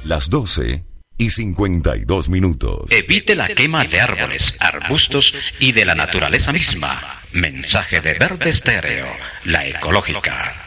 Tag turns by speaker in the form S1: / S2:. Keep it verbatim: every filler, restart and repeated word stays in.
S1: Las doce y cincuenta y dos minutos.
S2: Evite la quema de árboles, arbustos y de la naturaleza misma. Mensaje de Verde Estéreo, la ecológica.